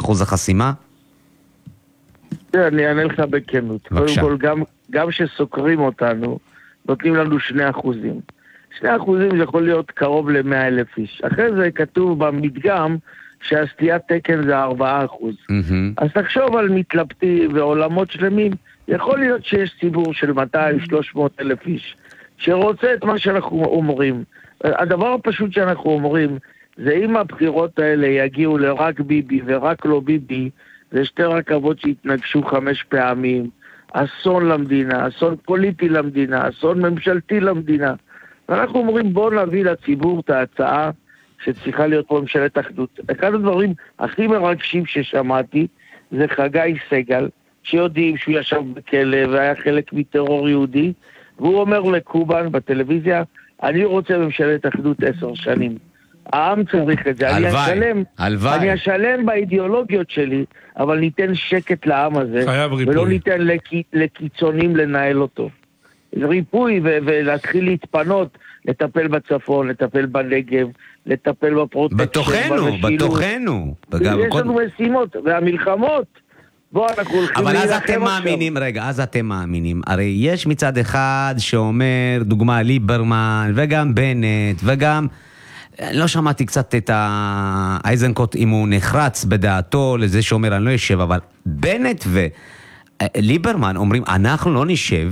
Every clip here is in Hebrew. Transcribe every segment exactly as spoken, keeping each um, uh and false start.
אחוז החסימה? אני אענה לך בכנות. קודם כל, גם, גם שסוקרים אותנו, נותנים לנו שני אחוזים. שני אחוזים זה יכול להיות קרוב למאה אלף איש. אחרי זה כתוב במדגם שהסטיית תקן זה ארבעה אחוז. Mm-hmm. אז תחשוב על מתלבטים ועולמות שלמים, יכול להיות שיש ציבור של מאתיים שלוש מאות אלף איש, שרוצה את מה שאנחנו אומרים. הדבר הפשוט שאנחנו אומרים, זה אם הבחירות האלה יגיעו לרק ביבי ורק לא ביבי, זה שתי רכבות שהתנגשו חמש פעמים, אסון למדינה, אסון פוליטי למדינה, אסון ממשלתי למדינה. ואנחנו אומרים בואו נביא לציבור את ההצעה שצריכה להיות פה ממשלת אחדות. אחד הדברים הכי מרגשים ששמעתי זה חגי סגל, שיודעים שהוא ישב בכלא והיה חלק מטרור יהודי, והוא אומר לקובן בטלוויזיה, אני רוצה ממשלת אחדות עשר שנים. העם צריך את זה. אני אשלם, אני אשלם באידיאולוגיות שלי, אבל ניתן שקט לעם הזה, ולא ניתן לקיצונים לנהל אותו. ריפוי ולהתחיל להתפנות, לטפל בצפון, לטפל בנגב, לטפל בפרוטקשן, בתוכנו, בתוכנו. יש לנו משימות, והמלחמות, בוא אנחנו הולכים אבל אז אתם מאמינים, רגע, אז אתם מאמינים, הרי יש מצד אחד שאומר, דוגמה ליברמן, וגם בנט, וגם, לא שמעתי קצת את האייזנקוט, אם הוא נחרץ בדעתו לזה שאומר, אני לא יושב, אבל בנט וליברמן אומרים, אנחנו לא נשב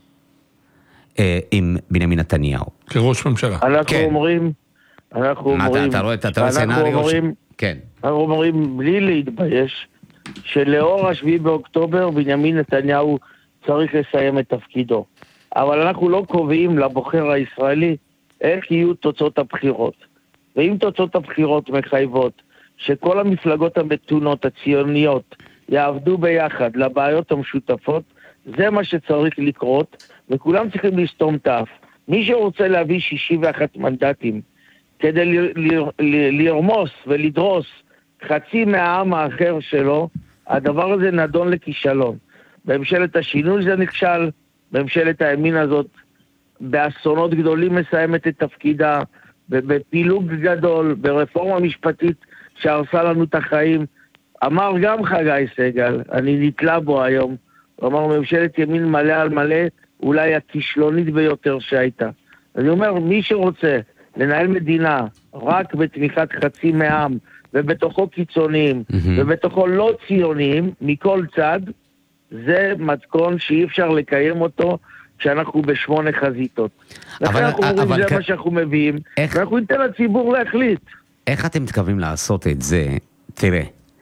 עם בנימין נתניהו. כראש ממשלה. אנחנו אומרים, אנחנו אומרים, אתה רואה את הסצנריו? כן. אנחנו אומרים, בלי להתבייש, שלאור השביעי באוקטובר בנימין נתניהו צריך לסיים את תפקידו. אבל אנחנו לא קובעים לבוחר הישראלי איך יהיו תוצאות הבחירות. ואם תוצאות הבחירות מחייבות שכל המפלגות המתונות הציוניות יעבדו ביחד לבעיות המשותפות, זה מה שצריך לקרות, וכולם צריכים לסתום את האף. מי שרוצה להביא שישים ואחד מנדטים כדי ל- ל- ל- לרמוס ולדרוס חצי מהעם האחר שלו, הדבר הזה נדון לכישלון. בממשלת השינוי זה נכשל, בממשלת הימין הזאת באסונות גדולים מסיימת את תפקידה, בפילוג גדול, ברפורמה משפטית שהרסה לנו את החיים. אמר גם חגי סגל, אני נתלה בו היום, הוא אמר ממשלת ימין מלא על מלא, אולי הכישלונית ביותר שהייתה. אני אומר, מי שרוצה לנהל מדינה רק בתמיכת חצי מהעם, ובתוכו קיצוניים, mm-hmm. ובתוכו לא ציוניים, מכל צד, זה מתכון שאי אפשר לקיים אותו כשאנחנו בשמונה חזיתות. לכן אנחנו אומרים, זה כ... מה שאנחנו מביאים, איך... ואנחנו ניתן לציבור להחליט. איך אתם מתכוונים לעשות את זה? תראה.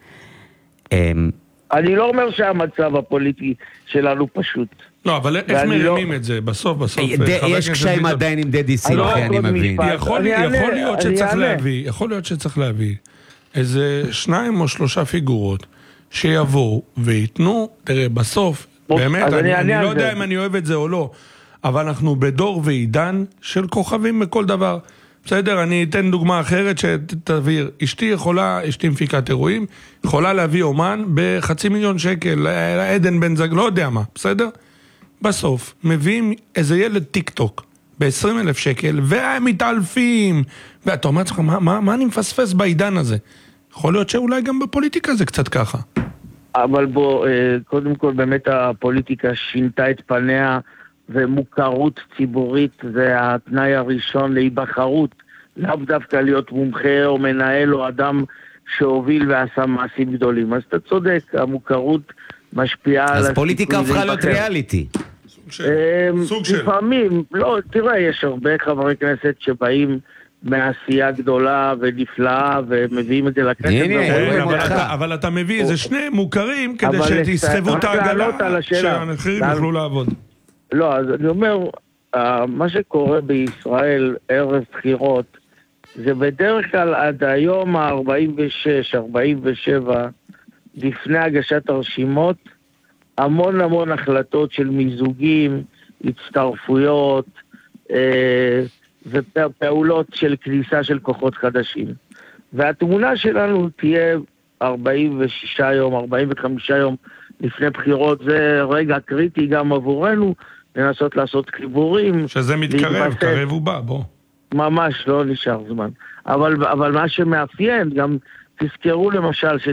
הם... אני לא אומר שהמצב הפוליטי שלנו פשוט. לא, אבל איך מרימים לא... את זה? בסוף, בסוף... יש קשיים עדיין עם דדי שמחי, אני מבין. יכול להיות שצריך להביא, יכול להיות שצריך להביא איזה שניים או שלושה פיגורות שיבואו ויתנו, תראה, בסוף, באמת, אני, אני לא יודע אם אני אוהב את זה או לא, אבל אנחנו בדור ועידן של כוכבים בכל דבר. בסדר, אני אתן דוגמה אחרת שתבהיר. אשתי יכולה, אשתי מפיקת אירועים, יכולה להביא אומן בחצי מיליון שקל, עדן בן זג, לא יודע מה, בסדר? בסוף, מביאים איזה ילד טיק טוק ב-עשרים אלף שקל, והם מתעלפים, ואתה אומר לך, מה, מה, מה אני מפספס בעידן הזה? יכול להיות שאולי גם בפוליטיקה זה קצת ככה. אבל בוא, קודם כל באמת הפוליטיקה שינתה את פניה, ומוכרות ציבורית זה התנאי הראשון להיבחרות, לאו דווקא להיות מומחה או מנהל או אדם שהוביל ועשה מעשים גדולים. אז אתה צודק, המוכרות משפיעה על... אז פוליטיקה הפכה להיות ריאליטי. סוג של. לפעמים, לא, תראה, יש הרבה חברי כנסת שבאים מעשייה גדולה ונפלאה ומביאים את זה לכנסת. אבל אתה מביא איזה שני מוכרים כדי שתסחבו את העגלה שהאחרים יוכלו לעבוד. לא, אז אני אומר, מה שקורה בישראל ערב בחירות, זה בדרך כלל עד היום ה-ארבעים ושש ארבעים ושבע, לפני הגשת הרשימות, המון המון החלטות של מיזוגים, הצטרפויות, אה, ופעולות של כניסה של כוחות חדשים. והתמונה שלנו תהיה ארבעים ושישה יום, ארבעים וחמישה יום לפני בחירות, זה רגע קריטי גם עבורנו, לנסות לעשות חיבורים. שזה מתקרב, קרב ובא, בוא. ממש לא נשאר זמן. אבל, אבל מה שמאפיין, גם תזכרו למשל,